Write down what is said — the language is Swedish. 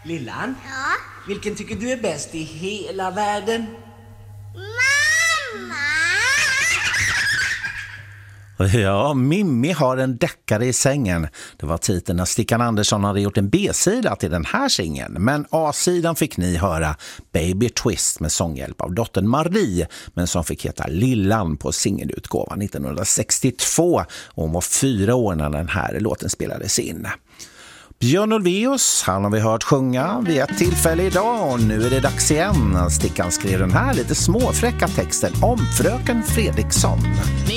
Lillan, Ja? vilken tycker du är bäst i hela världen? Mamma! Ja, Mimmi har en deckare i sängen. Det var titeln när Stickan Andersson hade gjort en B-sida till den här singeln. Men A-sidan fick ni höra Baby Twist med sånghjälp av dottern Marie, men som fick heta Lillan på singelutgåvan 1962. Och hon var 4 år när den här låten spelades in. Björn Ulvaeus, han har vi hört sjunga vid ett tillfälle idag och nu är det dags igen. Stickan skrev den här lite småfräcka texten om fröken Fredriksson.